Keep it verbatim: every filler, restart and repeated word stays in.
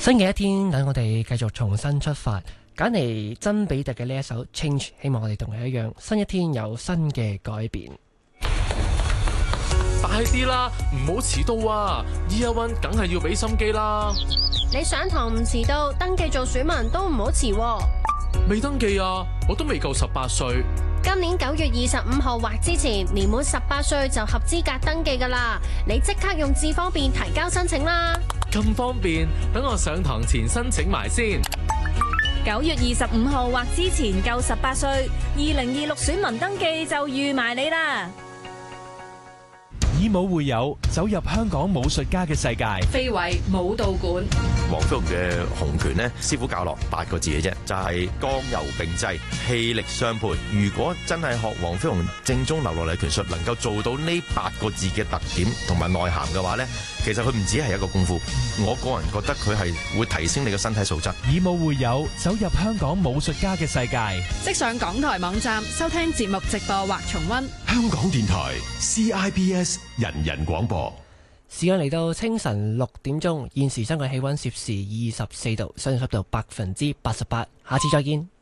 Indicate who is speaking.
Speaker 1: 新嘅一天，等我哋繼續重新出發，揀嚟曾比特嘅呢一首 Change， 希望我哋同佢一樣，新一天有新嘅改變。
Speaker 2: 快啲啦，唔好遲到啊 ！Year One 梗係要俾心機啦。
Speaker 3: 你上堂唔遲到，登記做選民都唔好遲喎。
Speaker 2: 未登記啊，我都未夠十八歲。
Speaker 3: 今年九月二十五號或之前，年滿十八歲就合資格登記噶啦。你即刻用智方便提交申請啦。
Speaker 2: 咁方便，等我上堂前申請埋先。
Speaker 4: 九月二十五號或之前夠十八歲，二零二六選民登記就預埋你啦。
Speaker 5: 以武會友，走入香港武術家嘅世界。
Speaker 6: 非遺武道館，
Speaker 7: 黃飛鴻嘅洪拳呢，師傅教落八個字嘅啫，就係剛柔並濟，氣力相配。如果真係學黃飛鴻正宗流落嚟拳術，能夠做到呢八個字嘅特點同埋內涵嘅話呢，其實佢唔止係一個功夫。我個人覺得佢係會提升你嘅身體素質。
Speaker 5: 以武會友，走入香港武術家嘅世界。
Speaker 6: 即上港台網站收聽節目直播或重溫。
Speaker 8: 香港電台 C I B S 人人廣播。
Speaker 1: 時間嚟到清晨六點鐘，現時室外氣溫攝氏二十四度，相對濕度百分之八十八。下次再見。